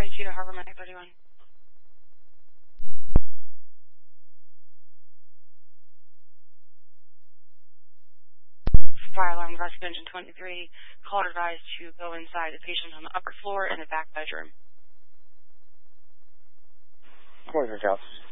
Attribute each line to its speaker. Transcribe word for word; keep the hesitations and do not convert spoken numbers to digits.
Speaker 1: twenty-two to Harbor Medic thirty-one. Fire alarm rescue engine twenty-three. Caller advised to go inside the patient on the upper floor in the back bedroom.
Speaker 2: Morning, House.